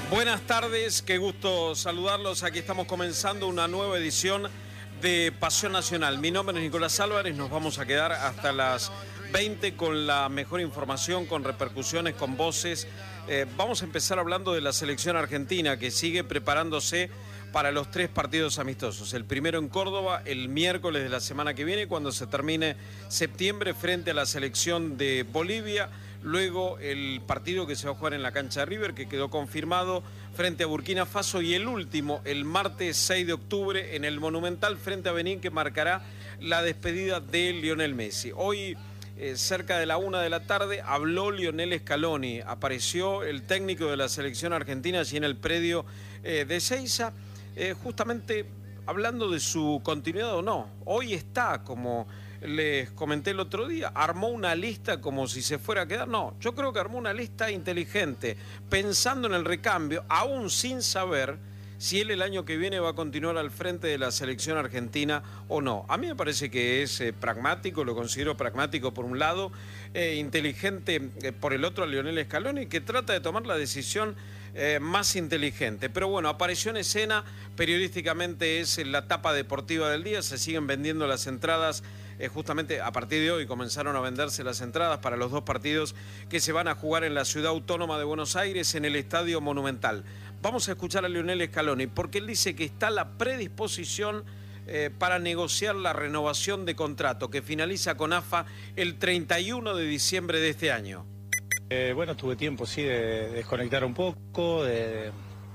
Buenas tardes, qué gusto saludarlos. Aquí estamos comenzando una nueva edición de Pasión Nacional. Mi nombre es Nicolás Álvarez, nos vamos a quedar hasta las 20 con la mejor información, con repercusiones, con voces. Vamos a empezar hablando de la selección argentina que sigue preparándose para los 3 partidos amistosos. El primero en Córdoba, el miércoles de la semana que viene, cuando se termine septiembre, frente a la selección de Bolivia. Luego el partido que se va a jugar en la cancha de River, que quedó confirmado, frente a Burkina Faso. Y el último, el martes 6 de octubre, en el Monumental, frente a Benín, que marcará la despedida de Lionel Messi. Hoy, cerca de la 1 de la tarde, habló Lionel Scaloni. Apareció el técnico de la selección argentina allí en el predio de Ezeiza, justamente hablando de su continuidad o no. Hoy está, como les comenté el otro día, armó una lista como si se fuera a quedar. No, yo creo que armó una lista inteligente, pensando en el recambio, aún sin saber si él el año que viene va a continuar al frente de la selección argentina o no. A mí me parece que es pragmático, lo considero pragmático por un lado, inteligente por el otro a Lionel Scaloni, que trata de tomar la decisión más inteligente. Pero bueno, apareció en escena, periodísticamente es la tapa deportiva del día, se siguen vendiendo las entradas. Justamente a partir de hoy comenzaron a venderse las entradas para los 2 partidos que se van a jugar en la Ciudad Autónoma de Buenos Aires, en el Estadio Monumental. Vamos a escuchar a Lionel Scaloni, porque él dice que está la predisposición para negociar la renovación de contrato que finaliza con AFA el 31 de diciembre de este año. Bueno, tuve tiempo, sí, de desconectar un poco, de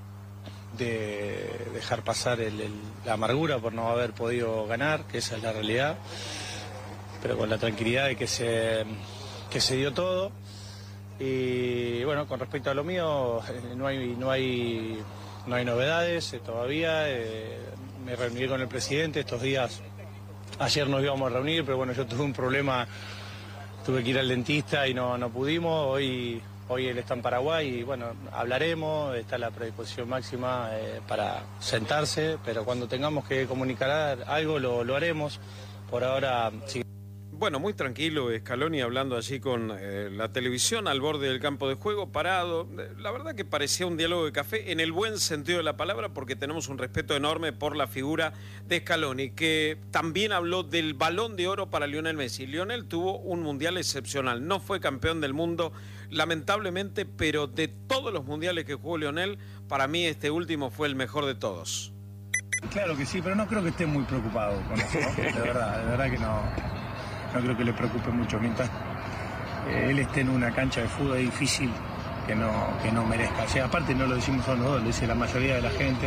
dejar pasar la amargura por no haber podido ganar, que esa es la realidad, pero con la tranquilidad de que se dio todo. Y bueno, con respecto a lo mío, no hay novedades todavía. Me reuní con el presidente estos días. Ayer nos íbamos a reunir, pero bueno, yo tuve un problema, tuve que ir al dentista y no pudimos. Hoy él está en Paraguay y bueno, hablaremos, está la predisposición máxima para sentarse, pero cuando tengamos que comunicar algo lo haremos. Por ahora sí. Bueno, muy tranquilo Scaloni, hablando allí con la televisión al borde del campo de juego, parado. La verdad que parecía un diálogo de café en el buen sentido de la palabra, porque tenemos un respeto enorme por la figura de Scaloni, que también habló del Balón de Oro para Lionel Messi. Lionel tuvo un mundial excepcional, no fue campeón del mundo, lamentablemente, pero de todos los mundiales que jugó Lionel, para mí este último fue el mejor de todos. Claro que sí, pero no creo que esté muy preocupado con eso, ¿no? De verdad que no creo que le preocupe mucho. Mientras él esté en una cancha de fútbol es difícil que no merezca. O sea, aparte no lo decimos solo nosotros, lo dice la mayoría de la gente,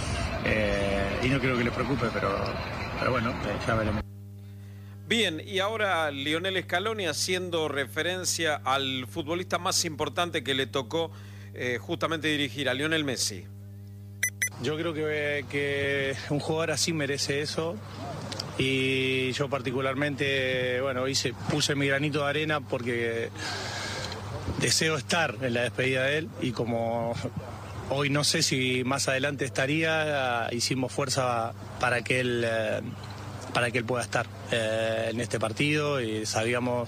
y no creo que le preocupe, pero bueno, ya veremos. Bien, y ahora Lionel Scaloni haciendo referencia al futbolista más importante que le tocó justamente dirigir, a Lionel Messi. Yo creo que un jugador así merece eso. Y yo particularmente, bueno, puse mi granito de arena porque deseo estar en la despedida de él, y como hoy no sé si más adelante estaría, hicimos fuerza para que él pueda estar en este partido, y sabíamos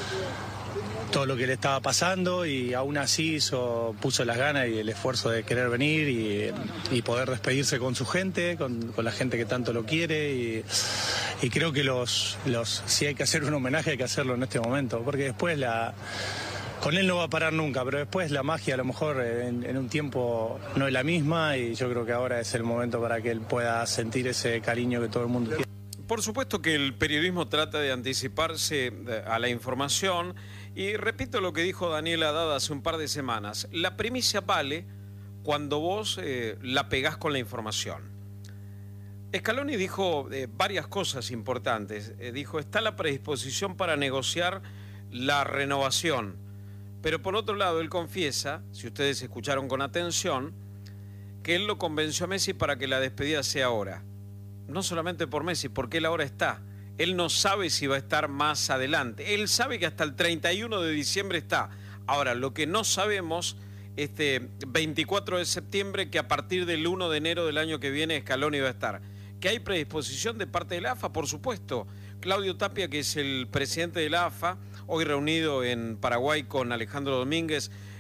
todo lo que le estaba pasando, y aún así puso las ganas y el esfuerzo de querer venir y poder despedirse con su gente, con la gente que tanto lo quiere, y creo que si hay que hacer un homenaje hay que hacerlo en este momento, porque después con él no va a parar nunca, pero después la magia a lo mejor en un tiempo no es la misma, y yo creo que ahora es el momento para que él pueda sentir ese cariño que todo el mundo tiene. Por supuesto que el periodismo trata de anticiparse a la información, y repito lo que dijo Daniel Haddad hace un par de semanas: la primicia vale cuando vos la pegás con la información. Scaloni dijo varias cosas importantes. Dijo, está la predisposición para negociar la renovación, pero por otro lado él confiesa, si ustedes escucharon con atención, que él lo convenció a Messi para que la despedida sea ahora. No solamente por Messi, porque él ahora está. Él no sabe si va a estar más adelante. Él sabe que hasta el 31 de diciembre está. Ahora, lo que no sabemos, 24 de septiembre, que a partir del 1 de enero del año que viene Scaloni va a estar. ¿Que hay predisposición de parte de la AFA? Por supuesto. Claudio Tapia, que es el presidente de la AFA, hoy reunido en Paraguay con Alejandro Domínguez,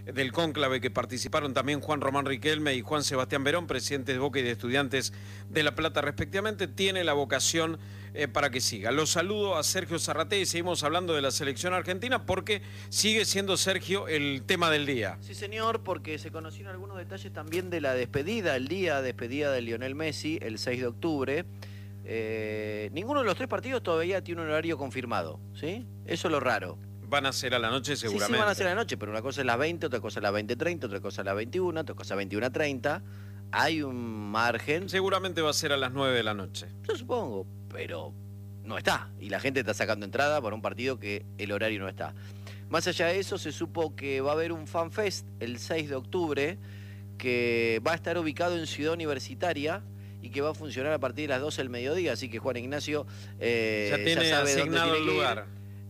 del cónclave que participaron también Juan Román Riquelme y Juan Sebastián Verón, presidentes de Boca y de Estudiantes de La Plata respectivamente, tiene la vocación para que siga. Los saludo a Sergio Zarratea y seguimos hablando de la selección argentina porque sigue siendo, Sergio, el tema del día. Sí, señor, porque se conocieron algunos detalles también de la despedida, el día de despedida de Lionel Messi, el 6 de octubre. Ninguno de los 3 partidos todavía tiene un horario confirmado, ¿sí? Eso es lo raro. Van a ser a la noche seguramente. Sí, van a ser a la noche, pero una cosa es las 20, otra cosa es las 20:30, otra cosa es las 21, otra cosa es 21:30. Hay un margen. Seguramente va a ser a las 9 de la noche. Yo supongo, pero no está. Y la gente está sacando entrada para un partido que el horario no está. Más allá de eso, se supo que va a haber un FanFest el 6 de octubre que va a estar ubicado en Ciudad Universitaria y que va a funcionar a partir de las 12 del mediodía. Así que Juan Ignacio ya tiene asignado el lugar.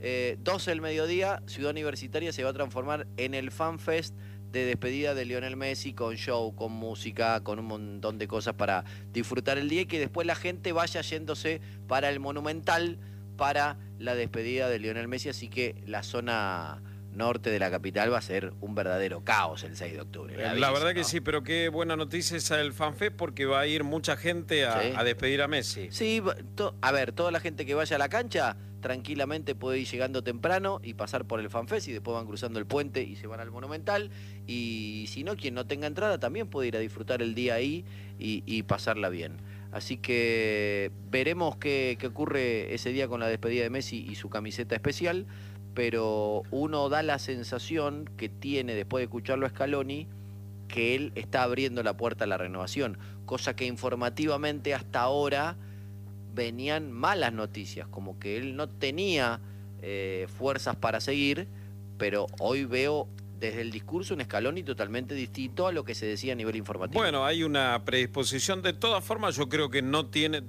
12 del mediodía, Ciudad Universitaria se va a transformar en el FanFest de despedida de Lionel Messi, con show, con música, con un montón de cosas para disfrutar el día y que después la gente vaya yéndose para el Monumental para la despedida de Lionel Messi. Así que la zona norte de la capital va a ser un verdadero caos el 6 de octubre. La verdad que sí, pero qué buena noticia esa del FanFest porque va a ir mucha gente a despedir a Messi. Sí, a ver, toda la gente que vaya a la cancha tranquilamente puede ir llegando temprano y pasar por el FanFest y después van cruzando el puente y se van al Monumental. Y si no, quien no tenga entrada también puede ir a disfrutar el día ahí y pasarla bien. Así que veremos qué ocurre ese día con la despedida de Messi y su camiseta especial. Pero uno da la sensación que tiene, después de escucharlo a Scaloni, que él está abriendo la puerta a la renovación, cosa que informativamente hasta ahora venían malas noticias, como que él no tenía fuerzas para seguir, pero hoy veo desde el discurso un Scaloni totalmente distinto a lo que se decía a nivel informativo. Bueno, hay una predisposición, de todas formas yo creo que no tiene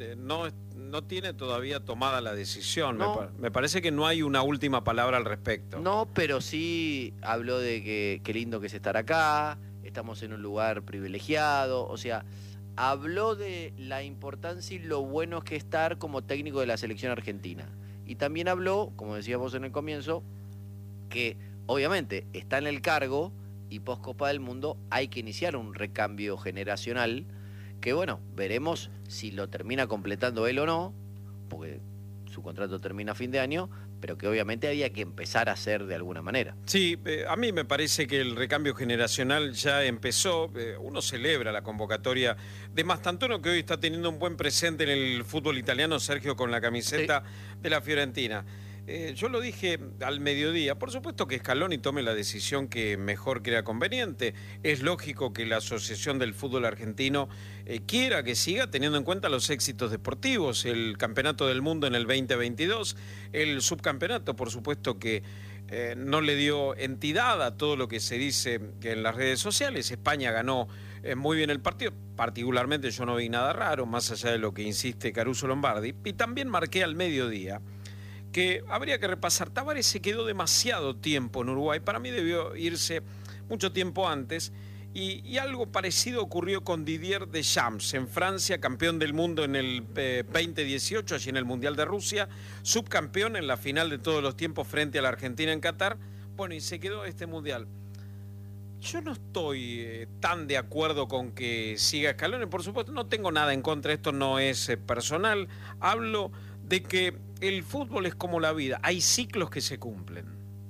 todavía tomada la decisión. No. Me parece que no hay una última palabra al respecto. No, pero sí habló de que qué lindo que es estar acá, estamos en un lugar privilegiado, o sea, habló de la importancia y lo bueno que es estar como técnico de la selección argentina. Y también habló, como decíamos en el comienzo, que obviamente está en el cargo y post Copa del Mundo hay que iniciar un recambio generacional que bueno, veremos si lo termina completando él o no, porque su contrato termina a fin de año, pero que obviamente había que empezar a hacer de alguna manera. Sí, a mí me parece que el recambio generacional ya empezó. Uno celebra la convocatoria de Mastantuono, que hoy está teniendo un buen presente en el fútbol italiano, Sergio, con la camiseta de la Fiorentina. Yo lo dije al mediodía, por supuesto que Scaloni tome la decisión que mejor crea conveniente. Es lógico que la Asociación del Fútbol Argentino quiera que siga teniendo en cuenta los éxitos deportivos, el Campeonato del Mundo en el 2022, el subcampeonato, por supuesto que no le dio entidad a todo lo que se dice en las redes sociales. España ganó muy bien el partido, particularmente yo no vi nada raro, más allá de lo que insiste Caruso Lombardi. Y también marqué al mediodía que habría que repasar. Tavares se quedó demasiado tiempo en Uruguay, para mí debió irse mucho tiempo antes, y algo parecido ocurrió con Didier Deschamps en Francia, campeón del mundo en el 2018, allí en el Mundial de Rusia, subcampeón en la final de todos los tiempos frente a la Argentina en Qatar. Bueno, y se quedó este Mundial. Yo no estoy tan de acuerdo con que siga Scaloni, por supuesto, no tengo nada en contra, esto no es personal, hablo de que el fútbol es como la vida, hay ciclos que se cumplen.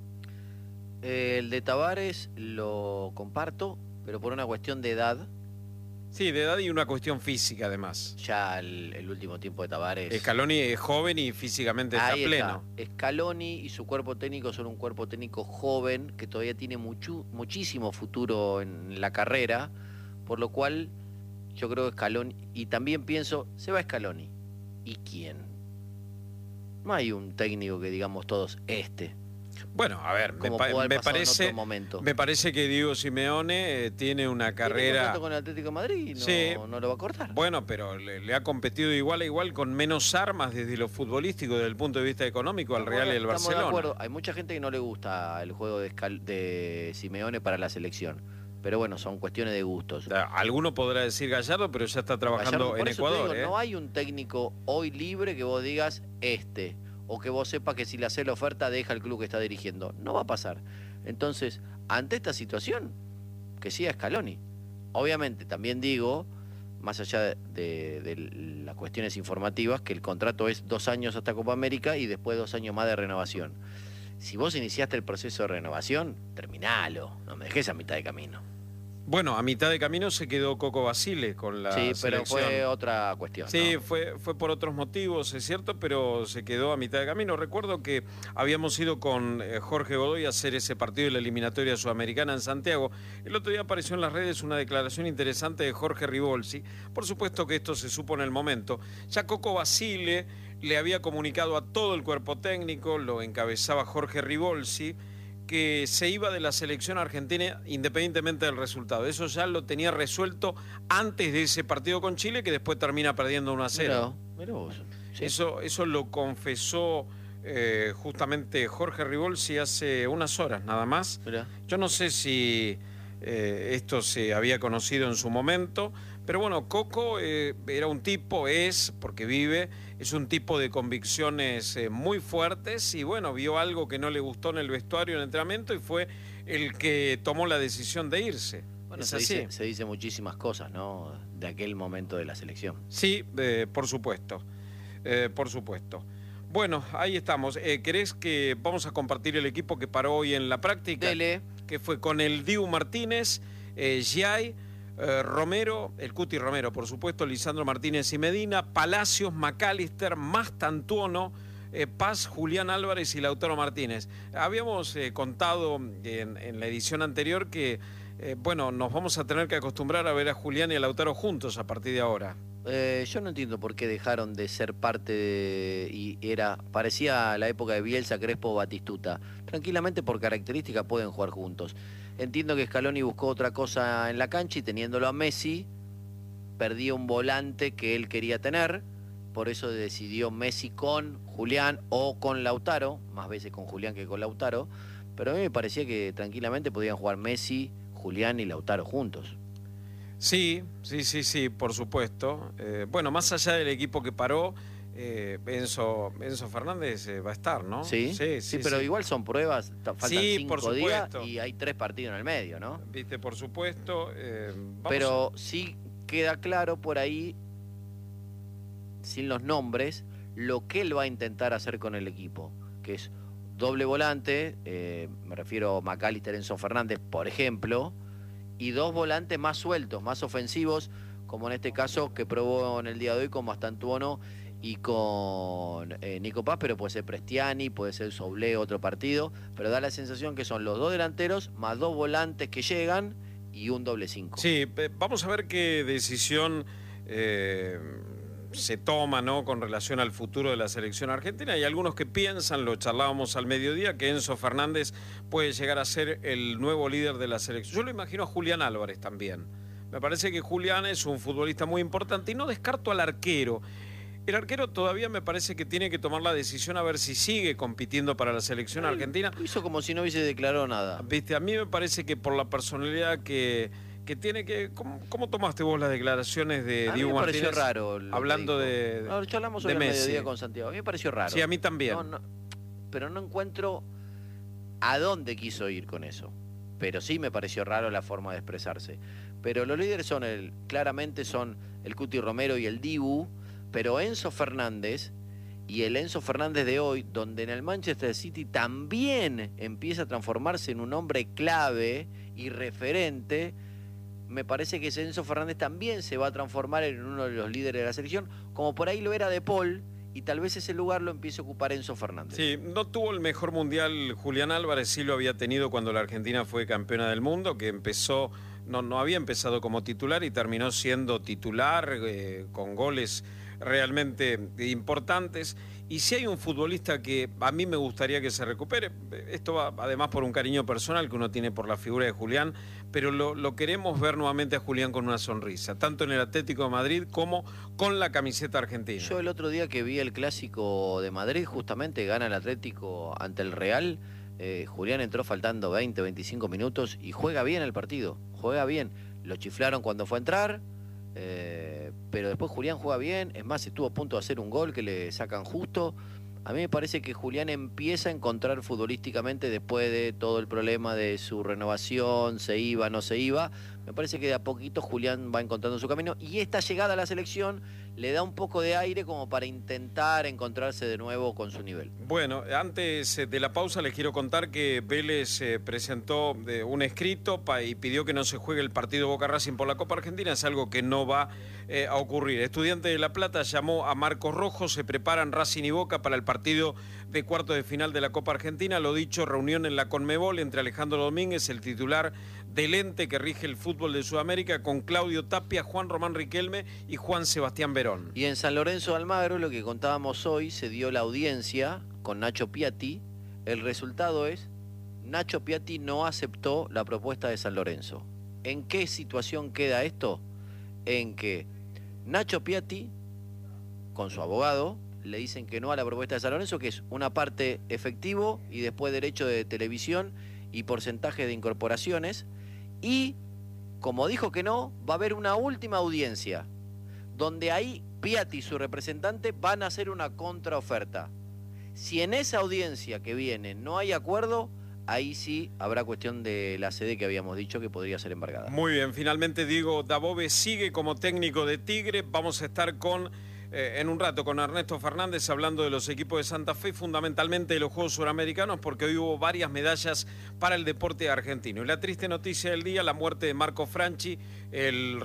El de Tavares lo comparto, pero por una cuestión de edad. Sí, de edad y una cuestión física además. Ya el último tiempo de Tavares. Scaloni es joven y físicamente está pleno. Scaloni y su cuerpo técnico son un cuerpo técnico joven que todavía tiene muchísimo futuro en la carrera, por lo cual yo creo que Scaloni, y también pienso, se va Scaloni. ¿Y quién? No hay un técnico que digamos todos Bueno, a ver, me parece que Diego Simeone tiene una carrera... ¿Tiene con el Atlético de Madrid? No lo va a cortar. Bueno, pero le ha competido igual a igual con menos armas desde lo futbolístico, desde el punto de vista económico, al Real y al Barcelona. Estamos de acuerdo. Hay mucha gente que no le gusta el juego de Simeone para la selección. Pero bueno, son cuestiones de gustos. Alguno podrá decir Gallardo, pero ya está trabajando en Ecuador. No hay un técnico hoy libre que vos digas o que vos sepas que si le haces la oferta deja el club que está dirigiendo. No va a pasar. Entonces, ante esta situación que siga Scaloni. Obviamente, también digo, más allá de las cuestiones informativas, que el contrato es 2 años hasta Copa América y después 2 años más de renovación. Si vos iniciaste el proceso de renovación, terminalo, no me dejes a mitad de camino. Bueno, a mitad de camino se quedó Coco Basile con la Sí, pero selección. fue otra cuestión. Sí, ¿no? fue por otros motivos, es cierto, pero se quedó a mitad de camino. Recuerdo que habíamos ido con Jorge Godoy a hacer ese partido de la eliminatoria sudamericana en Santiago. El otro día apareció en las redes una declaración interesante de Jorge Ribolsi. Por supuesto que esto se supo en el momento. Ya Coco Basile le había comunicado a todo el cuerpo técnico, lo encabezaba Jorge Ribolsi, que se iba de la selección argentina independientemente del resultado. Eso ya lo tenía resuelto antes de ese partido con Chile, que después termina perdiendo 1-0. Mirá vos. Sí. Eso lo confesó justamente Jorge Ribolsi hace unas horas nada más. Mirá. Yo no sé si esto se había conocido en su momento, pero bueno, Coco era un tipo, porque vive, es un tipo de convicciones muy fuertes y bueno, vio algo que no le gustó en el vestuario, en el entrenamiento y fue el que tomó la decisión de irse. Bueno, ¿Es se así? dice muchísimas cosas, ¿no? De aquel momento de la selección. Sí, por supuesto, por supuesto. Bueno, ahí estamos. ¿Querés que vamos a compartir el equipo que paró hoy en la práctica? Dele. Que fue con el Dibu Martínez, Giai, Romero, el Cuti Romero, por supuesto, Lisandro Martínez y Medina, Palacios, McAllister, Mastantuono, Paz, Julián Álvarez y Lautaro Martínez. Habíamos contado en la edición anterior que, bueno, nos vamos a tener que acostumbrar a ver a Julián y a Lautaro juntos a partir de ahora. Yo no entiendo por qué dejaron de ser parte parecía la época de Bielsa, Crespo, Batistuta. Tranquilamente por característica pueden jugar juntos. Entiendo que Scaloni buscó otra cosa en la cancha y teniéndolo a Messi, perdía un volante que él quería tener, por eso decidió Messi con Julián o con Lautaro, más veces con Julián que con Lautaro, pero a mí me parecía que tranquilamente podían jugar Messi, Julián y Lautaro juntos. Sí, por supuesto. Bueno, más allá del equipo que paró, Enzo Fernández va a estar, ¿no? Sí, pero igual son pruebas, faltan Sí, por 5 días supuesto. y hay 3 partidos en el medio, ¿no? Viste, por supuesto. Pero sí queda claro por ahí, sin los nombres, lo que él va a intentar hacer con el equipo, que es doble volante, me refiero a McAllister, Enzo Fernández, por ejemplo, y 2 volantes más sueltos, más ofensivos, como en este caso que probó en el día de hoy con Mastantuono y con Nico Paz, pero puede ser Prestiani, puede ser Soblé, otro partido, pero da la sensación que son los 2 delanteros más 2 volantes que llegan y un doble 5. Sí, vamos a ver qué decisión se toma, ¿no?, con relación al futuro de la selección argentina. Hay algunos que piensan, lo charlábamos al mediodía, que Enzo Fernández puede llegar a ser el nuevo líder de la selección. Yo lo imagino a Julián Álvarez también. Me parece que Julián es un futbolista muy importante y no descarto al arquero. El arquero todavía me parece que tiene que tomar la decisión a ver si sigue compitiendo para la selección argentina. Hizo como si no hubiese declarado nada. Viste, a mí me parece que por la personalidad que tiene que... ¿Cómo tomaste vos las declaraciones de Dibu Martínez? A mí me pareció raro. Hablando de No, charlamos hoy de al Messi. mediodía con Santiago. A mí me pareció raro. Sí, a mí también. Pero no encuentro a dónde quiso ir con eso. Pero sí me pareció raro la forma de expresarse. Pero los líderes claramente son el Cuti Romero y el Dibu, pero Enzo Fernández y el Enzo Fernández de hoy, donde en el Manchester City también empieza a transformarse en un hombre clave y referente, me parece que ese Enzo Fernández también se va a transformar en uno de los líderes de la selección, como por ahí lo era De Paul, y tal vez ese lugar lo empiece a ocupar Enzo Fernández. Sí, no tuvo el mejor mundial Julián Álvarez, sí lo había tenido cuando la Argentina fue campeona del mundo, que empezó, no había empezado como titular y terminó siendo titular con goles realmente importantes. Y si hay un futbolista que a mí me gustaría que se recupere, esto va además por un cariño personal que uno tiene por la figura de Julián, pero lo queremos ver nuevamente a Julián con una sonrisa, tanto en el Atlético de Madrid como con la camiseta argentina. Yo el otro día que vi el Clásico de Madrid, justamente gana el Atlético ante el Real, Julián entró faltando 20, 25 minutos y juega bien el partido, juega bien. Lo chiflaron cuando fue a entrar, pero después Julián juega bien, es más, estuvo a punto de hacer un gol que le sacan justo. A mí me parece que Julián empieza a encontrar futbolísticamente, después de todo el problema de su renovación, se iba, no se iba. Me parece que de a poquito Julián va encontrando su camino y esta llegada a la selección le da un poco de aire como para intentar encontrarse de nuevo con su nivel. Bueno, antes de la pausa les quiero contar que Vélez presentó un escrito y pidió que no se juegue el partido Boca Racing por la Copa Argentina. Es algo que no va a ocurrir. Estudiante de La Plata llamó a Marcos Rojo. Se preparan Racing y Boca para el partido de cuartos de final de la Copa Argentina. Lo dicho, reunión en la Conmebol entre Alejandro Domínguez, el titular del ente que rige el fútbol de Sudamérica, con Claudio Tapia, Juan Román Riquelme y Juan Sebastián Verón. Y en San Lorenzo de Almagro, lo que contábamos hoy, se dio la audiencia con Nacho Piatti. El resultado es, Nacho Piatti no aceptó la propuesta de San Lorenzo. ¿En qué situación queda esto? En que Nacho Piatti, con su abogado, le dicen que no a la propuesta de San Lorenzo, que es una parte efectivo y después derecho de televisión y porcentaje de incorporaciones. Y, como dijo que no, va a haber una última audiencia, donde ahí Piatti y su representante van a hacer una contraoferta. Si en esa audiencia que viene no hay acuerdo, ahí sí habrá cuestión de la sede que habíamos dicho que podría ser embargada. Muy bien, finalmente Diego Dabove sigue como técnico de Tigre. Vamos a estar en un rato con Ernesto Fernández hablando de los equipos de Santa Fe, fundamentalmente de los Juegos Suramericanos, porque hoy hubo varias medallas para el deporte argentino. Y la triste noticia del día, la muerte de Marco Franchi, el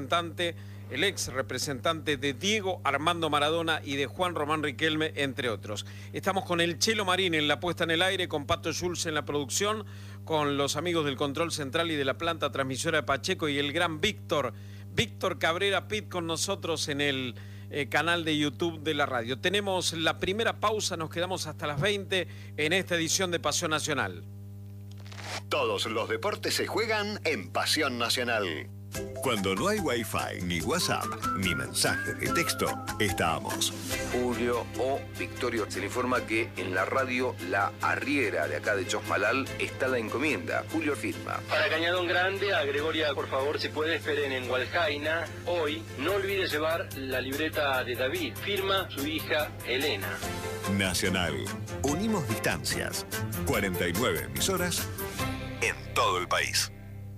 ex representante de Diego Armando Maradona y de Juan Román Riquelme, entre otros. Estamos con el Chelo Marín en la puesta en el aire, con Pato Schulz en la producción, con los amigos del control central y de la planta transmisora de Pacheco y el gran Víctor Cabrera Pitt con nosotros en el canal de YouTube de la radio. Tenemos la primera pausa, nos quedamos hasta las 20 en esta edición de Pasión Nacional. Todos los deportes se juegan en Pasión Nacional. Cuando no hay Wi-Fi, ni WhatsApp, ni mensajes de texto, estamos. Julio o Victorio, se le informa que en la radio La Arriera de acá de Chosmalal está la encomienda. Julio firma. Para Cañadón Grande, a Gregoria, por favor, si puede, esperen en Hualjaina. Hoy, no olvide llevar la libreta de David. Firma su hija Elena. Nacional. Unimos distancias. 49 emisoras en todo el país.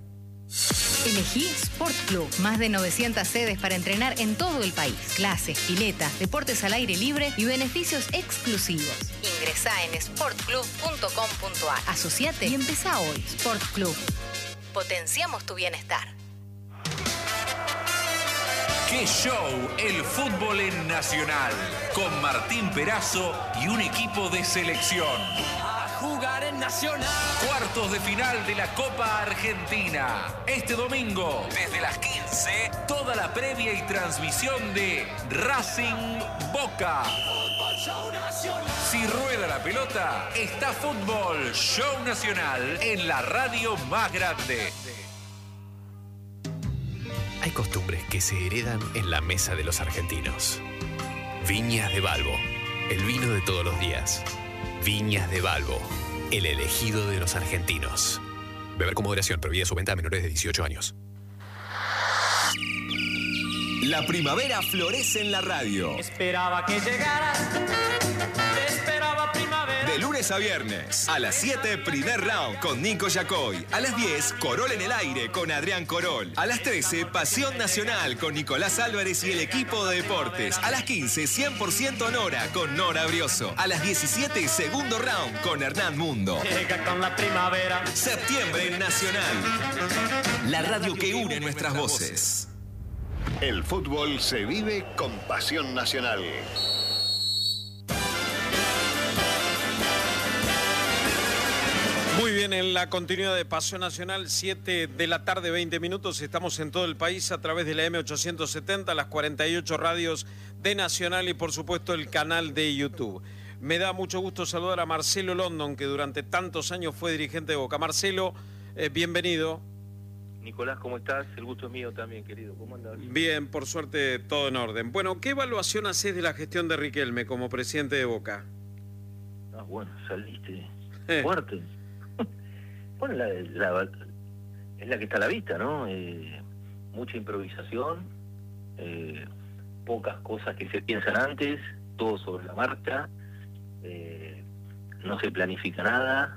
Elegí Sport Club. Más de 900 sedes para entrenar en todo el país. Clases, piletas, deportes al aire libre y beneficios exclusivos. Ingresá en sportclub.com.ar. Asociate y empezá hoy. Sport Club. Potenciamos tu bienestar. ¡Qué show! El fútbol en Nacional. Con Martín Perazo y un equipo de selección. Jugar en Nacional. Cuartos de final de la Copa Argentina. Este domingo, desde las 15, toda la previa y transmisión de Racing Boca. Si rueda la pelota, está Fútbol Show Nacional en la radio más grande. Hay costumbres que se heredan en la mesa de los argentinos. Viñas de Balbo, el vino de todos los días. Viñas de Balbo, el elegido de los argentinos. Beber con moderación, prohibida su venta a menores de 18 años. La primavera florece en la radio. Esperaba que llegaras, esperaba primavera. De lunes a viernes, a las 7, primer round con Nico Yacoy. A las 10, Corol en el aire con Adrián Corol. A las 13, Pasión Nacional con Nicolás Álvarez y el equipo de deportes. A las 15, 100% Nora con Nora Brioso. A las 17, segundo round con Hernán Mundo. Llega con la primavera. Septiembre en Nacional. La radio que une nuestras voces. El fútbol se vive con Pasión Nacional. Muy bien, en la continuidad de Pasión Nacional, 7 de la tarde, 20 minutos. Estamos en todo el país a través de la M870, las 48 radios de Nacional y, por supuesto, el canal de YouTube. Me da mucho gusto saludar a Marcelo London, que durante tantos años fue dirigente de Boca. Marcelo, bienvenido. Nicolás, ¿cómo estás? El gusto es mío también, querido. ¿Cómo andas? Bien, por suerte, todo en orden. Bueno, ¿qué evaluación haces de la gestión de Riquelme como presidente de Boca? Ah, bueno, saliste fuerte. Bueno, es la que está a la vista, ¿no? Mucha improvisación, pocas cosas que se piensan antes, todo sobre la marcha. no se planifica nada,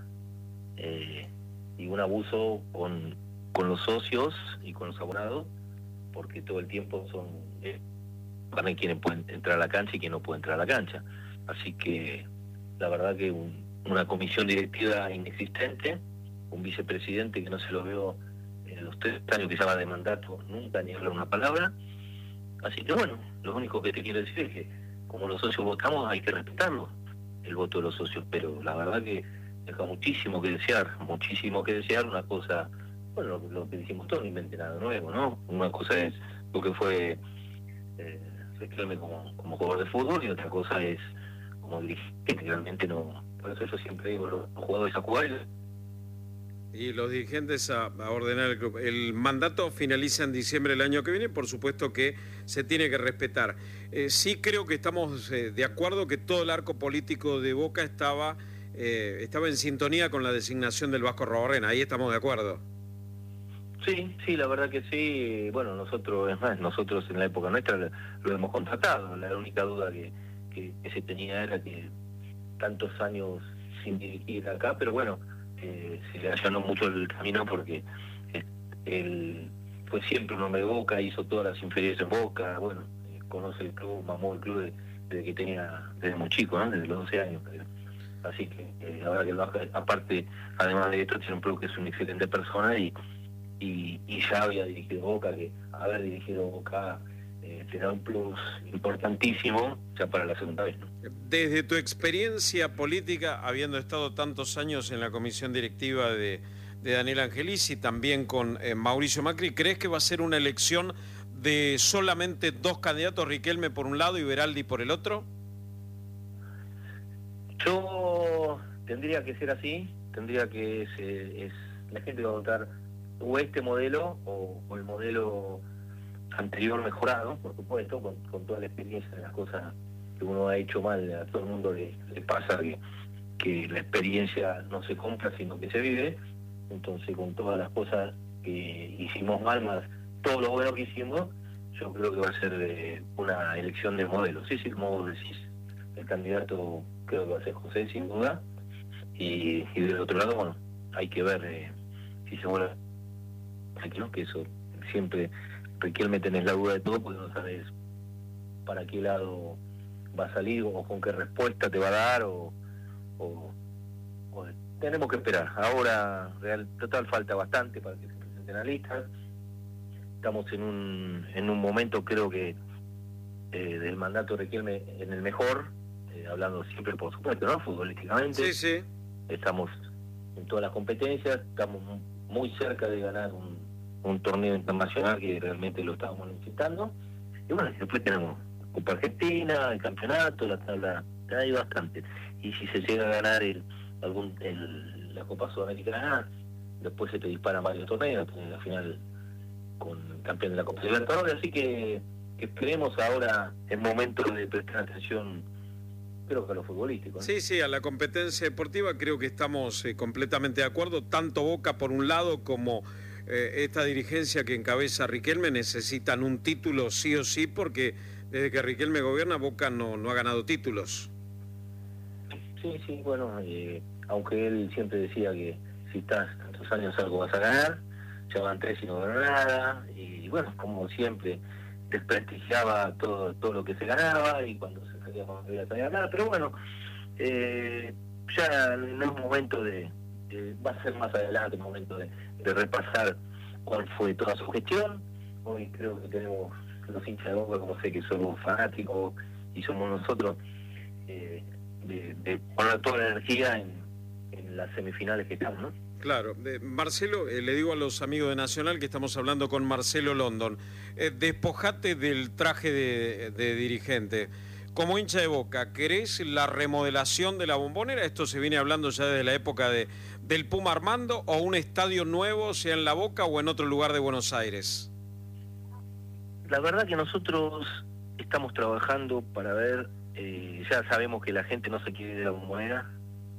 y un abuso con los socios y con los abonados, porque todo el tiempo son para quienes pueden entrar a la cancha y quienes no pueden entrar a la cancha. Así que la verdad que una comisión directiva inexistente, un vicepresidente que no se lo veo en los 3 años que lleva de mandato nunca ni habla una palabra. Así que bueno, lo único que te quiero decir es que como los socios votamos hay que respetarlo, el voto de los socios, pero la verdad que deja muchísimo que desear, una cosa, bueno, lo que dijimos todos, no invente nada nuevo, ¿no? Una cosa es lo que fue Riquelme como jugador de fútbol y otra cosa es como dirigente, realmente no, por eso yo siempre digo, los jugadores a jugar y los dirigentes a ordenar el club. El mandato finaliza en diciembre del año que viene, por supuesto que se tiene que respetar. Sí creo que estamos de acuerdo que todo el arco político de Boca estaba en sintonía con la designación del Vasco Arrobarrena, ahí estamos de acuerdo. Sí, la verdad que sí. Bueno, nosotros en la época nuestra lo hemos contratado. La única duda que se tenía era que tantos años sin dirigir acá, pero bueno, se le allanó mucho el camino porque él fue siempre un hombre de Boca, hizo todas las inferiores en Boca, bueno, conoce el club, mamó el club desde muy chico, ¿no? Desde los 12 años. Así que la verdad que el Vasco, aparte, además de esto, tiene un club que es una excelente persona y ya había dirigido Boca, que haber dirigido Boca te da un plus importantísimo ya para la segunda vez, ¿no? Desde tu experiencia política, habiendo estado tantos años en la comisión directiva de Daniel Angelis y también con Mauricio Macri, ¿crees que va a ser una elección de solamente 2 candidatos, Riquelme por un lado y Beraldi por el otro? Yo tendría que ser así, tendría que la gente va a votar o este modelo o el modelo anterior mejorado, por supuesto, con toda la experiencia de las cosas que uno ha hecho mal. A todo el mundo le pasa que la experiencia no se compra sino que se vive. Entonces, con todas las cosas que hicimos mal, más todo lo bueno que hicimos, yo creo que va a ser una elección de modelo. Sí, como vos decís, el candidato creo que va a ser José, sin duda, y del otro lado, bueno, hay que ver si se vuelve tranquilo, que eso siempre Riquelme tenés la duda de todo porque no sabes para qué lado va a salir o con qué respuesta te va a dar o tenemos que esperar. Ahora total falta bastante para que se presenten las listas. Estamos en un momento, creo que del mandato de Riquelme en el mejor, hablando siempre por supuesto, ¿no? Futbolísticamente. Sí. Estamos en todas las competencias, estamos muy cerca de ganar un torneo internacional que realmente lo estábamos necesitando. Y bueno, después tenemos Copa Argentina, el campeonato, la tabla, hay bastante. Y si se llega a ganar la Copa Sudamericana, después se te disparan varios torneos, tenés la final con el campeón de la Copa Libertadores, así que esperemos ahora, es momento de prestar atención, creo que a lo futbolístico, ¿no? Sí, a la competencia deportiva creo que estamos completamente de acuerdo, tanto Boca por un lado como esta dirigencia que encabeza Riquelme necesitan un título sí o sí, porque desde que Riquelme gobierna Boca no ha ganado títulos. Sí, bueno, aunque él siempre decía que si estás tantos años algo vas a ganar, ya van 3 y no ganó nada, y bueno, como siempre desprestigiaba todo lo que se ganaba y cuando se salía con la a ganar, pero bueno, ya no es momento va a ser más adelante el momento de repasar cuál fue toda su gestión. Hoy creo que tenemos los hinchas de Boca, como sé que somos fanáticos y somos nosotros, de poner toda la energía en las semifinales que estamos, ¿no? Claro. Marcelo, le digo a los amigos de Nacional que estamos hablando con Marcelo London, despojate del traje de dirigente. Como hincha de Boca, ¿querés la remodelación de la Bombonera? Esto se viene hablando ya desde la época del Puma Armando, o un estadio nuevo, sea en La Boca o en otro lugar de Buenos Aires. La verdad que nosotros estamos trabajando para ver, ya sabemos que la gente no se quiere ir de la Bombonera.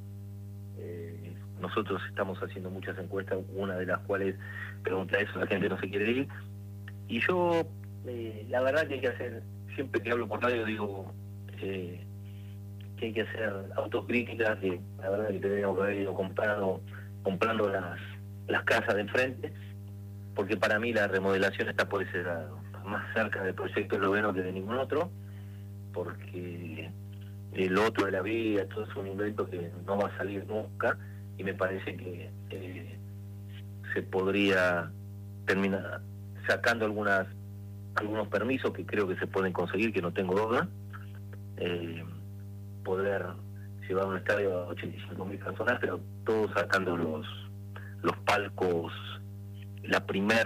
Nosotros estamos haciendo muchas encuestas, una de las cuales pregunta eso, la gente no se quiere ir. Y yo, la verdad que hay que hacer, siempre que hablo por radio digo, hay que hacer autocríticas, que la verdad que tendríamos que haber ido comprando las casas de enfrente, porque para mí la remodelación está por ese lado, más cerca del proyecto esloveno que de ningún otro, porque el otro de la vía, todo es un invento que no va a salir nunca, y me parece que se podría terminar sacando algunos permisos que creo que se pueden conseguir, que no tengo duda, poder llevar un estadio a 85.000 personas, pero todos sacando los palcos, la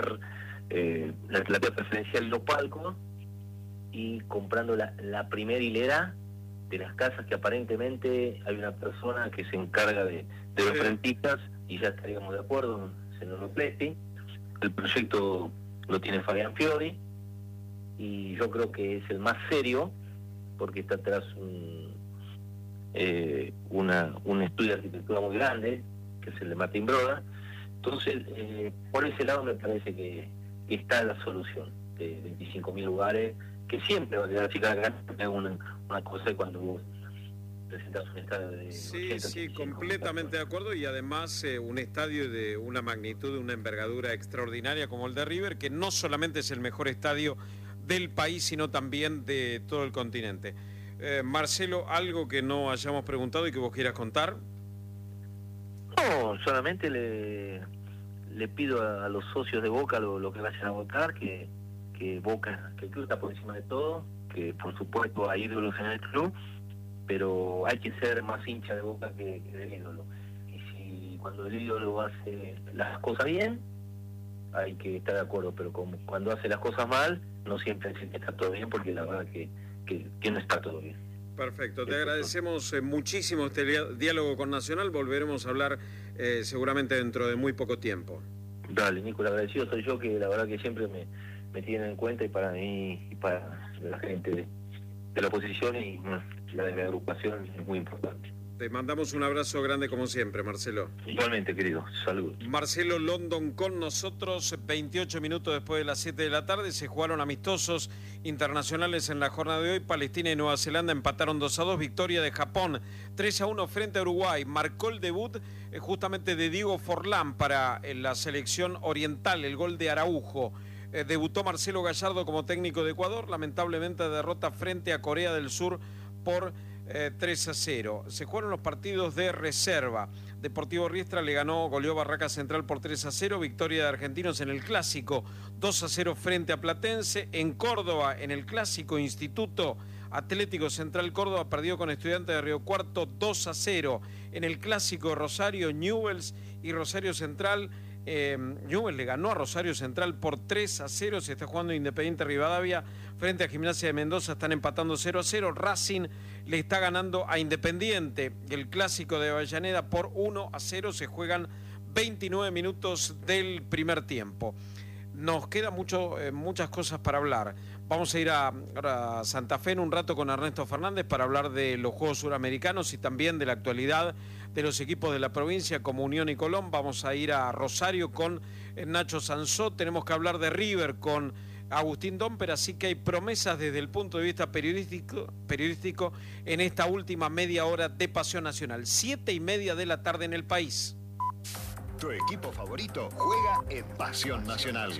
vía preferencial y los palcos, y comprando la primera hilera de las casas, que aparentemente hay una persona que se encarga de los rentistas, y ya estaríamos de acuerdo, señor Lopletti. El proyecto lo tiene Fabián Fiori, y yo creo que es el más serio, porque está atrás un estudio de arquitectura muy grande, que es el de Martín Broda. Entonces, por ese lado me parece que está la solución de 25.000 lugares, que siempre va a quedar chica grande, una cosa cuando vos presentas un estadio de... Sí, completamente de acuerdo, y además un estadio de una magnitud, de una envergadura extraordinaria como el de River, que no solamente es el mejor estadio del país, sino también de todo el continente. Marcelo, ¿algo que no hayamos preguntado y que vos quieras contar? No, solamente le pido a los socios de Boca lo que vayan a votar, que Boca, que el club está por encima de todo, que por supuesto hay ídolos en el club, pero hay que ser más hincha de Boca que del ídolo. Y si cuando el ídolo hace las cosas bien, hay que estar de acuerdo, pero cuando hace las cosas mal, no siempre decir que está todo bien, porque la verdad que no está todo bien. Perfecto, te agradecemos muchísimo este diálogo con Nacional. Volveremos a hablar seguramente dentro de muy poco tiempo. Dale, Nico, agradecido soy yo, que la verdad que siempre me tienen en cuenta, y para mí y para la gente de la oposición y la de la agrupación es muy importante. Te mandamos un abrazo grande como siempre, Marcelo. Igualmente, querido. Saludos. Marcelo London con nosotros. 28 minutos después de las 7 de la tarde se jugaron amistosos internacionales en la jornada de hoy. Palestina y Nueva Zelanda empataron 2-2. Victoria de Japón 3-1 frente a Uruguay. Marcó el debut justamente de Diego Forlán para la selección oriental, el gol de Araujo. Debutó Marcelo Gallardo como técnico de Ecuador. Lamentablemente derrota frente a Corea del Sur por 3-0. Se jugaron los partidos de reserva. Deportivo Riestra goleó Barraca Central por 3-0. Victoria de Argentinos en el Clásico 2-0 frente a Platense. En Córdoba, en el Clásico Instituto Atlético Central Córdoba perdió con Estudiantes de Río Cuarto 2-0. En el Clásico Rosario, Newell's y Rosario Central. Newell's le ganó a Rosario Central por 3-0. Se está jugando Independiente Rivadavia frente a Gimnasia de Mendoza, están empatando 0-0. Racing le está ganando a Independiente el Clásico de Avellaneda por 1-0. Se juegan 29 minutos del primer tiempo. Nos quedan muchas cosas para hablar. Vamos a ir a Santa Fe en un rato con Ernesto Fernández para hablar de los Juegos Suramericanos y también de la actualidad de los equipos de la provincia como Unión y Colón. Vamos a ir a Rosario con Nacho Sansó. Tenemos que hablar de River con Agustín Domper, así que hay promesas desde el punto de vista periodístico en esta última media hora de Pasión Nacional. 7:30 de la tarde en el país. Tu equipo favorito juega en Pasión Nacional.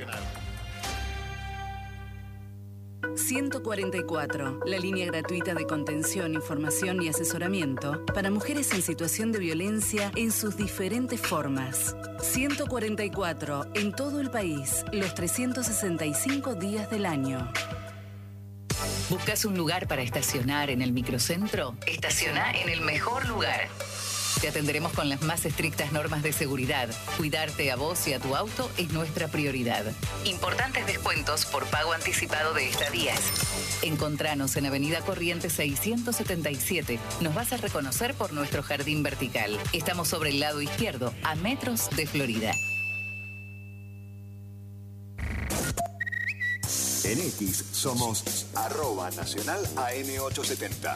144, la línea gratuita de contención, información y asesoramiento para mujeres en situación de violencia en sus diferentes formas. 144, en todo el país, los 365 días del año. ¿Buscas un lugar para estacionar en el microcentro? Estaciona en el mejor lugar. Te atenderemos con las más estrictas normas de seguridad. Cuidarte a vos y a tu auto es nuestra prioridad. Importantes descuentos por pago anticipado de estadías. Encontranos en Avenida Corrientes 677. Nos vas a reconocer por nuestro jardín vertical. Estamos sobre el lado izquierdo, a metros de Florida. En X somos @Nacional AM870.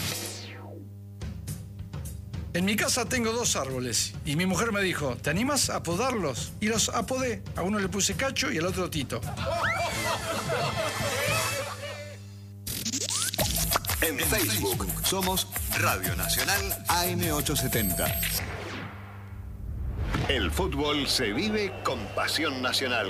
En mi casa tengo 2 árboles y mi mujer me dijo, ¿te animas a podarlos? Y los apodé. A uno le puse Cacho y al otro Tito. En Facebook somos Radio Nacional AM870. El fútbol se vive con pasión nacional.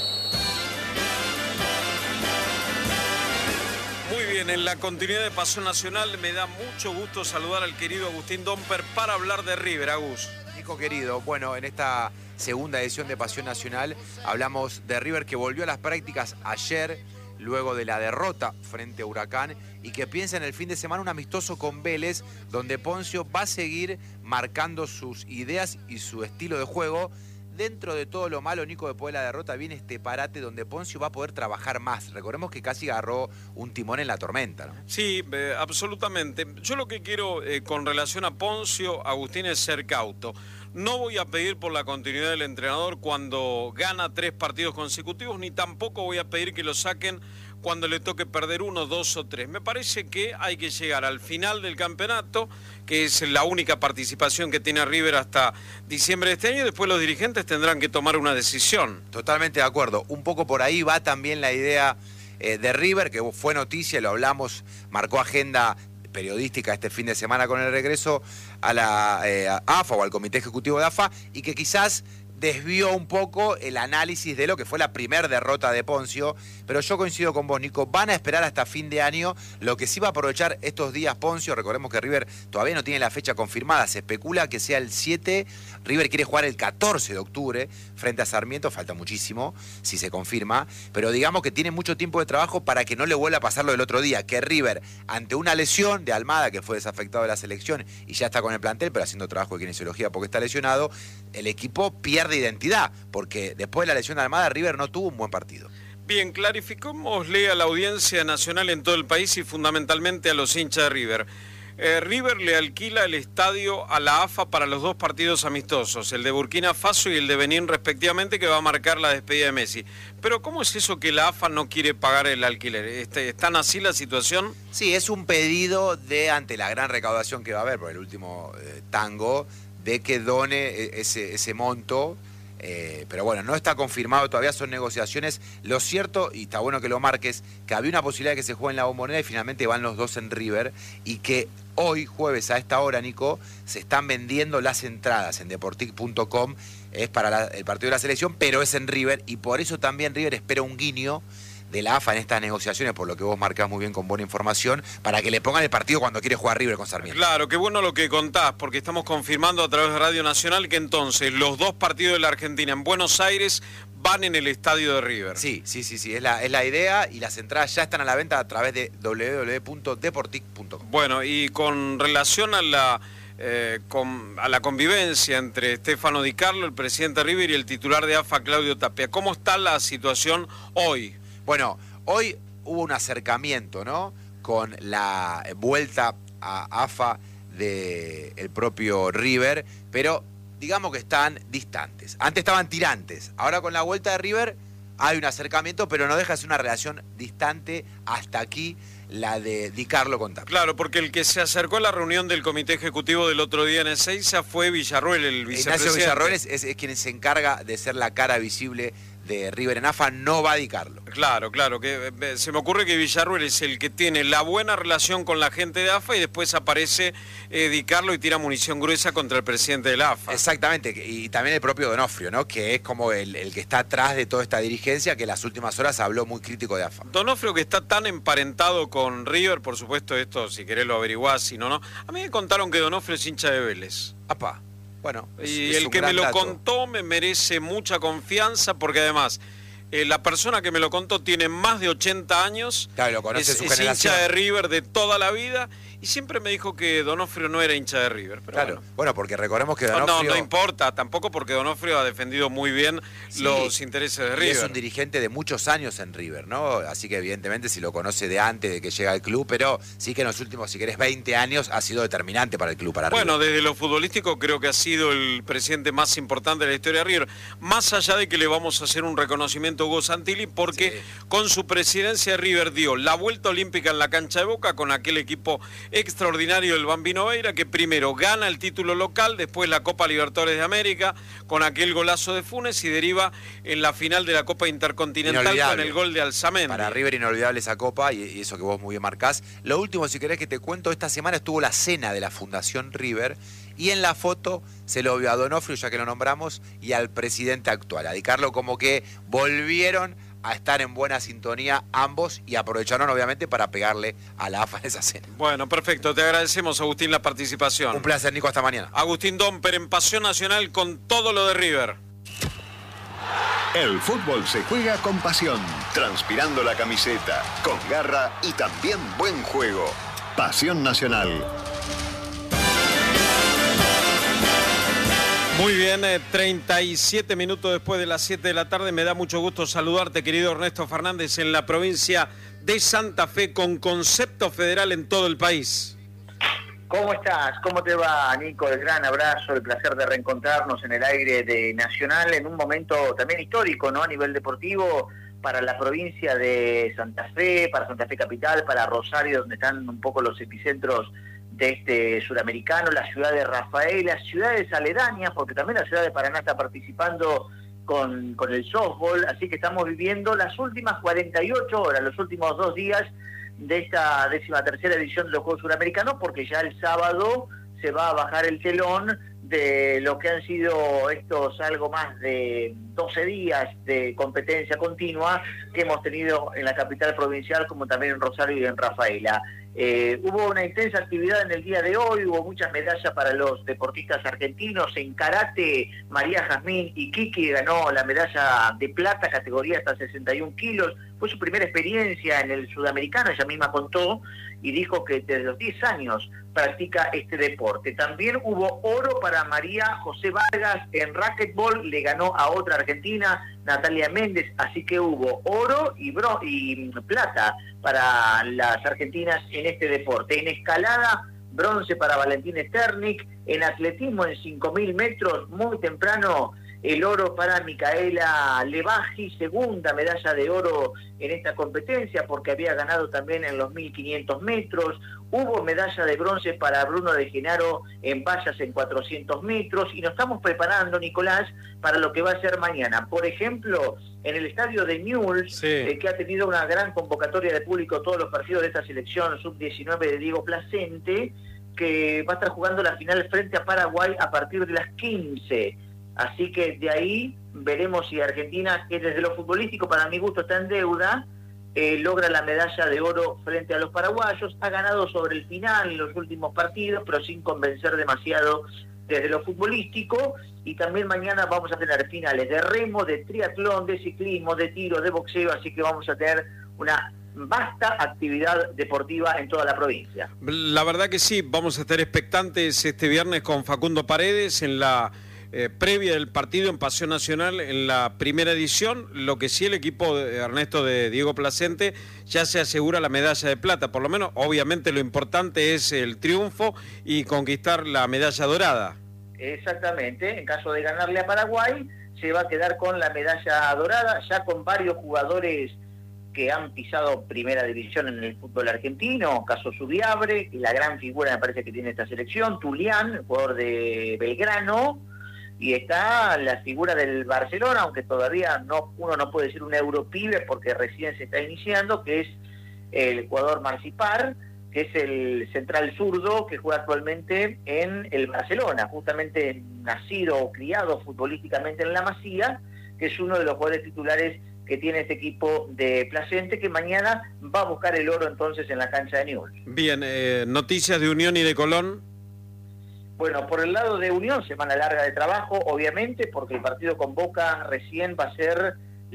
Muy bien, en la continuidad de Pasión Nacional me da mucho gusto saludar al querido Agustín Domper para hablar de River. Agus. Nico querido, bueno, en esta segunda edición de Pasión Nacional hablamos de River que volvió a las prácticas ayer luego de la derrota frente a Huracán y que piensa en el fin de semana un amistoso con Vélez donde Poncio va a seguir marcando sus ideas y su estilo de juego. Dentro de todo lo malo, Nico, después de la derrota viene este parate donde Poncio va a poder trabajar más. Recordemos que casi agarró un timón en la tormenta, ¿no? Sí, absolutamente. Yo lo que quiero con relación a Poncio, Agustín, es ser cauto. No voy a pedir por la continuidad del entrenador cuando gana 3 partidos consecutivos, ni tampoco voy a pedir que lo saquen cuando le toque perder 1, 2 o 3. Me parece que hay que llegar al final del campeonato, que es la única participación que tiene River hasta diciembre de este año, y después los dirigentes tendrán que tomar una decisión. Totalmente de acuerdo. Un poco por ahí va también la idea de River, que fue noticia, lo hablamos, marcó agenda periodística este fin de semana con el regreso a la AFA o al Comité Ejecutivo de AFA, y que quizás desvió un poco el análisis de lo que fue la primera derrota de Poncio, pero yo coincido con vos, Nico, van a esperar hasta fin de año, lo que sí va a aprovechar estos días Poncio. Recordemos que River todavía no tiene la fecha confirmada, se especula que sea el 7, River quiere jugar el 14 de octubre frente a Sarmiento, falta muchísimo si se confirma, pero digamos que tiene mucho tiempo de trabajo para que no le vuelva a pasar lo del otro día, que River, ante una lesión de Almada, que fue desafectado de la selección y ya está con el plantel, pero haciendo trabajo de kinesiología porque está lesionado, el equipo pierde identidad, porque después de la lesión de Almada, River no tuvo un buen partido. Bien, clarificémosle a la audiencia nacional en todo el país y fundamentalmente a los hinchas de River. River le alquila el estadio a la AFA para los 2 partidos amistosos, el de Burkina Faso y el de Benín respectivamente, que va a marcar la despedida de Messi. Pero ¿cómo es eso que la AFA no quiere pagar el alquiler? ¿Están así la situación? Sí, es un pedido de, ante la gran recaudación que va a haber por el último tango, de que done ese monto, pero bueno, no está confirmado todavía, son negociaciones. Lo cierto, y está bueno que lo marques, que había una posibilidad de que se juegue en la Bombonera y finalmente van los 2 en River, y que hoy, jueves, a esta hora, Nico, se están vendiendo las entradas en deportic.com, es para el partido de la selección, pero es en River, y por eso también River espera un guiño de la AFA en estas negociaciones, por lo que vos marcás muy bien con buena información, para que le pongan el partido cuando quiere jugar River con Sarmiento. Claro, qué bueno lo que contás, porque estamos confirmando a través de Radio Nacional que entonces los 2 partidos de la Argentina en Buenos Aires van en el estadio de River. Sí, es la idea, y las entradas ya están a la venta a través de www.deportic.com. Bueno, y con relación a la convivencia entre Stefano Di Carlo, el presidente de River, y el titular de AFA, Claudio Tapia, ¿cómo está la situación hoy? Bueno, hoy hubo un acercamiento, ¿no?, con la vuelta a AFA del propio River, pero digamos que están distantes. Antes estaban tirantes, ahora con la vuelta de River hay un acercamiento, pero no deja de ser una relación distante hasta aquí, la de Di Carlo con Tapia. Claro, porque el que se acercó a la reunión del Comité Ejecutivo del otro día en Ezeiza fue Villarroel, el vicepresidente. Ignacio Villarroel es quien se encarga de ser la cara visible de River en AFA, no va a Di Carlo. Claro, que se me ocurre que Villarroel es el que tiene la buena relación con la gente de AFA y después aparece Di Carlo y tira munición gruesa contra el presidente de la AFA. Exactamente, y también el propio Donofrio, ¿no?, que es como el que está atrás de toda esta dirigencia, que en las últimas horas habló muy crítico de AFA. Donofrio, que está tan emparentado con River, por supuesto esto, si querés lo averiguás, si no. A mí me contaron que Donofrio es hincha de Vélez. Apá. Bueno, y el que me lo contó me merece mucha confianza, porque además la persona que me lo contó tiene más de 80 años, claro, lo conoce su generación, hincha de River de toda la vida, y siempre me dijo que Donofrio no era hincha de River. Pero claro, bueno, porque recordemos que Donofrio... No importa, tampoco, porque Donofrio ha defendido muy bien los intereses de River. Es un dirigente de muchos años en River, ¿no? Así que evidentemente si lo conoce de antes de que llega al club, pero sí que en los últimos, si querés, 20 años ha sido determinante para el club, para River. Bueno, desde lo futbolístico creo que ha sido el presidente más importante de la historia de River. Más allá de que le vamos a hacer un reconocimiento presidente Hugo Santilli, porque con su presidencia River dio la vuelta olímpica en la cancha de Boca con aquel equipo extraordinario del Bambino Veira, que primero gana el título local, después la Copa Libertadores de América con aquel golazo de Funes y deriva en la final de la Copa Intercontinental con el gol de Alzamendi. Para River inolvidable esa Copa y eso que vos muy bien marcás. Lo último, si querés que te cuento, esta semana estuvo la cena de la Fundación River y en la foto se lo vio a Donofrio, ya que lo nombramos, y al presidente actual. A Di Carlo, como que volvieron a estar en buena sintonía ambos y aprovecharon obviamente para pegarle a la AFA en esa cena. Bueno, perfecto. Te agradecemos, Agustín, la participación. Un placer, Nico. Hasta mañana. Agustín Domper en Pasión Nacional con todo lo de River. El fútbol se juega con pasión, transpirando la camiseta, con garra y también buen juego. Pasión Nacional. Muy bien, 37 minutos después de las 7 de la tarde. Me da mucho gusto saludarte, querido Ernesto Fernández, en la provincia de Santa Fe, con concepto federal en todo el país. ¿Cómo estás? ¿Cómo te va, Nico? El gran abrazo, el placer de reencontrarnos en el aire de Nacional en un momento también histórico, ¿no? A nivel deportivo, para la provincia de Santa Fe, para Santa Fe Capital, para Rosario, donde están un poco los epicentros de este sudamericano, la ciudad de Rafaela, ciudades aledañas, porque también la ciudad de Paraná está participando con el softball, así que estamos viviendo las últimas 48 horas, los últimos 2 días de esta 13ª edición de los Juegos Suramericanos, porque ya el sábado se va a bajar el telón de lo que han sido estos algo más de 12 días de competencia continua que hemos tenido en la capital provincial, como también en Rosario y en Rafaela. Hubo una intensa actividad en el día de hoy, hubo muchas medallas para los deportistas argentinos. En karate, María Jazmín Iquique ganó la medalla de plata, categoría hasta 61 kilos. Fue su primera experiencia en el sudamericano, ella misma contó, y dijo que desde los 10 años practica este deporte. También hubo oro para María José Vargas en racquetball, le ganó a otra argentina, Natalia Méndez, así que hubo oro y plata para las argentinas en este deporte. En escalada, bronce para Valentín Sternik. En atletismo en 5.000 metros, muy temprano, el oro para Micaela Levaji, segunda medalla de oro en esta competencia porque había ganado también en los 1.500 metros. Hubo medalla de bronce para Bruno de Genaro en vallas en 400 metros y nos estamos preparando, Nicolás, para lo que va a ser mañana. Por ejemplo, en el estadio de Newell's, que ha tenido una gran convocatoria de público todos los partidos de esta selección sub-19 de Diego Placente, que va a estar jugando la final frente a Paraguay a partir de las 15. Así que de ahí veremos si Argentina, que desde lo futbolístico para mi gusto está en deuda, logra la medalla de oro frente a los paraguayos. Ha ganado sobre el final en los últimos partidos, pero sin convencer demasiado desde lo futbolístico. Y también mañana vamos a tener finales de remo, de triatlón, de ciclismo, de tiro, de boxeo, así que vamos a tener una vasta actividad deportiva en toda la provincia. La verdad que sí, vamos a estar expectantes este viernes con Facundo Paredes en la previa del partido en Pasión Nacional en la primera edición. Lo que sí, el equipo de Ernesto de Diego Placente ya se asegura la medalla de plata, por lo menos. Obviamente lo importante es el triunfo y conquistar la medalla dorada. Exactamente, en caso de ganarle a Paraguay se va a quedar con la medalla dorada, ya con varios jugadores que han pisado primera división en el fútbol argentino, caso Subiabre, la gran figura me parece que tiene esta selección, Tulián, el jugador de Belgrano, y está la figura del Barcelona, aunque todavía uno no puede decir un europibe porque recién se está iniciando, que es el jugador Marcipar, que es el central zurdo que juega actualmente en el Barcelona, justamente nacido o criado futbolísticamente en La Masía, que es uno de los jugadores titulares que tiene este equipo de Placente, que mañana va a buscar el oro entonces en la cancha de Newell's. Bien, noticias de Unión y de Colón. Bueno, por el lado de Unión, semana larga de trabajo, obviamente, porque el partido con Boca recién va a ser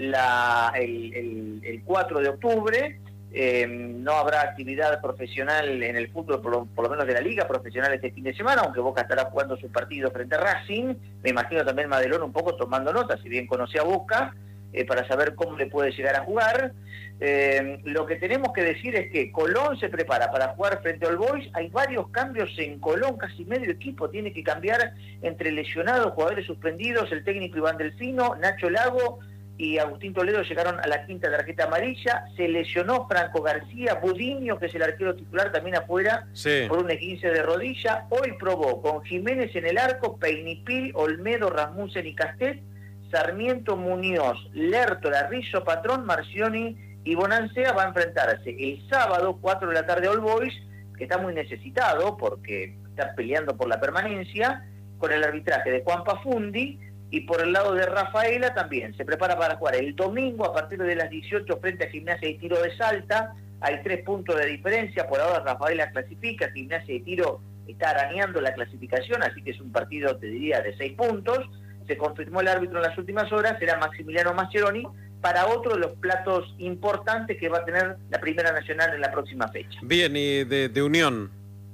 el 4 de octubre. No habrá actividad profesional en el fútbol, por lo menos de la liga profesional este fin de semana, aunque Boca estará jugando su partido frente a Racing. Me imagino también Madelón un poco tomando nota, si bien conoce a Boca, para saber cómo le puede llegar a jugar. Lo que tenemos que decir es que Colón se prepara para jugar frente a All Boys. Hay varios cambios en Colón, casi medio equipo tiene que cambiar entre lesionados, jugadores suspendidos, el técnico Iván Delfino, Nacho Lago y Agustín Toledo llegaron a la quinta tarjeta amarilla. Se lesionó Franco García, Budiño, que es el arquero titular, también afuera, por un esguince de rodilla. Hoy probó con Jiménez en el arco, Peinipil, Olmedo, Rasmussen y Castet, Sarmiento, Muñoz, Lertora, Rizzo, Patrón, Marcioni y Bonancea. Va a enfrentarse el sábado, 4 de la tarde, All Boys, que está muy necesitado porque está peleando por la permanencia, con el arbitraje de Juan Pafundi. Y por el lado de Rafaela también se prepara para jugar el domingo a partir de las 18 frente a Gimnasia y Tiro de Salta. Hay 3 puntos de diferencia. Por ahora Rafaela clasifica, Gimnasia y Tiro está arañando la clasificación, así que es un partido, te diría, de 6 puntos. Se confirmó el árbitro en las últimas horas, será Maximiliano Mascheroni, para otro de los platos importantes que va a tener la Primera Nacional en la próxima fecha. Bien, y de Unión.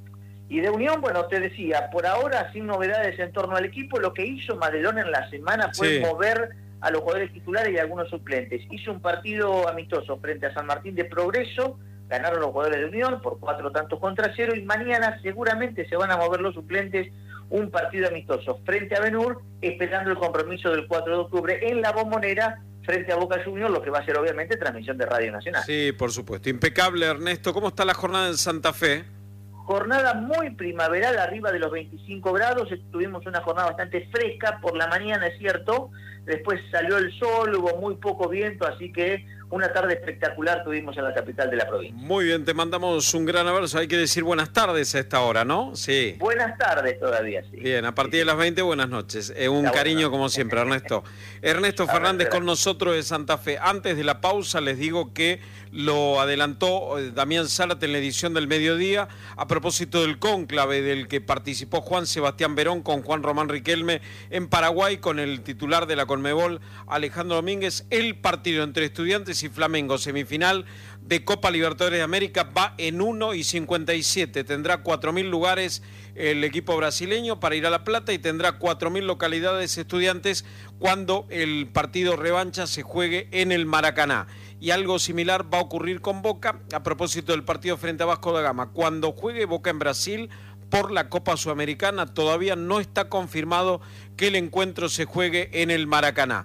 Y de Unión, bueno, te decía, por ahora sin novedades en torno al equipo. Lo que hizo Madelón en la semana fue mover a los jugadores titulares y a algunos suplentes. Hizo un partido amistoso frente a San Martín de Progreso, ganaron los jugadores de Unión por 4-0 y mañana seguramente se van a mover los suplentes, un partido amistoso frente a Benur, esperando el compromiso del 4 de octubre en la Bombonera frente a Boca Juniors, lo que va a ser obviamente transmisión de Radio Nacional. Sí, por supuesto. Impecable, Ernesto. ¿Cómo está la jornada en Santa Fe? Jornada muy primaveral, arriba de los 25 grados. Tuvimos una jornada bastante fresca por la mañana, es cierto. Después salió el sol, hubo muy poco viento, así que una tarde espectacular tuvimos en la capital de la provincia. Muy bien, te mandamos un gran abrazo. Hay que decir buenas tardes a esta hora, ¿no? Sí. Buenas tardes todavía, sí. Bien, a partir de las 20, buenas noches. Un cariño como siempre, Ernesto. Ernesto Fernández con nosotros de Santa Fe. Antes de la pausa les digo que lo adelantó Damián Zárate en la edición del mediodía a propósito del cónclave del que participó Juan Sebastián Verón con Juan Román Riquelme en Paraguay, con el titular de la Conmebol, Alejandro Domínguez. El partido entre Estudiantes y Flamengo, semifinal de Copa Libertadores de América, va en 1:57. Tendrá 4.000 lugares el equipo brasileño para ir a La Plata y tendrá 4.000 localidades Estudiantes cuando el partido revancha se juegue en el Maracaná. Y algo similar va a ocurrir con Boca a propósito del partido frente a Vasco da Gama. Cuando juegue Boca en Brasil por la Copa Sudamericana, todavía no está confirmado que el encuentro se juegue en el Maracaná.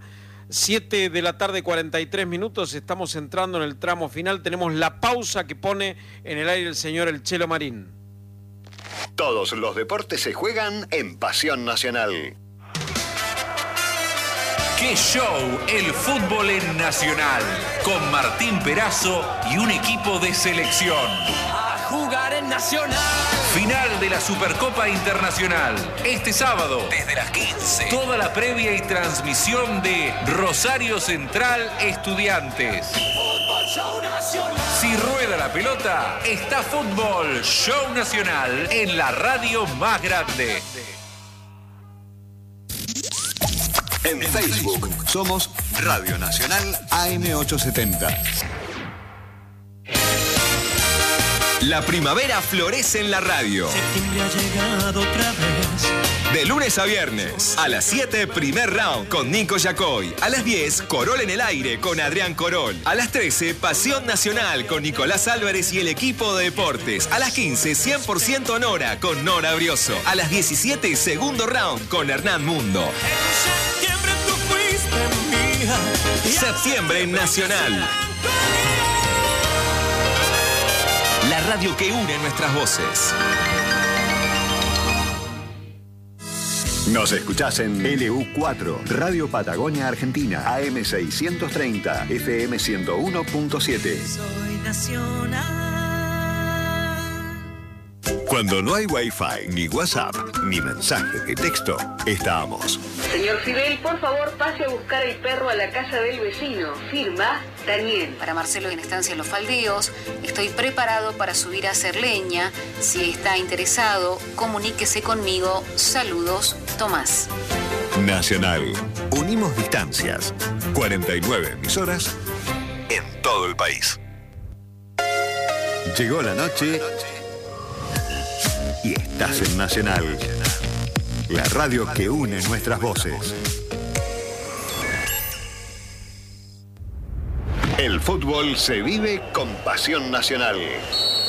7 de la tarde, 43 minutos, estamos entrando en el tramo final. Tenemos la pausa que pone en el aire el señor El Chelo Marín. Todos los deportes se juegan en Pasión Nacional. ¡Qué show! El fútbol en Nacional, con Martín Perazo y un equipo de selección. A jugar en Nacional. Final de la Supercopa Internacional. Este sábado, desde las 15. Toda la previa y transmisión de Rosario Central Estudiantes. Fútbol Show Nacional. Si rueda la pelota, está Fútbol Show Nacional en la radio más grande. En Facebook somos Radio Nacional AM870. La primavera florece en la radio. Septiembre ha llegado otra vez. De lunes a viernes, a las 7, primer round con Nico Yacoy. A las 10, Corol en el aire con Adrián Corol. A las 13, Pasión Nacional con Nicolás Álvarez y el equipo de deportes. A las 15, 100% Nora con Nora Brioso. A las 17, segundo round con Hernán Mundo. En septiembre tú fuiste mía. Septiembre en Nacional. La radio que une nuestras voces. Nos escuchás en LU4, Radio Patagonia Argentina, AM630, FM 101.7. Soy nacional. Cuando no hay Wi-Fi, ni WhatsApp, ni mensaje de texto, estamos. Señor Fidel, por favor, pase a buscar el perro a la casa del vecino. Firma, Daniel. Para Marcelo en Estancia Los Faldeos, estoy preparado para subir a hacer leña. Si está interesado, comuníquese conmigo. Saludos, Tomás. Nacional. Unimos distancias. 49 emisoras en todo el país. Llegó la noche y estás en Nacional. La radio que une nuestras voces. El fútbol se vive con Pasión Nacional.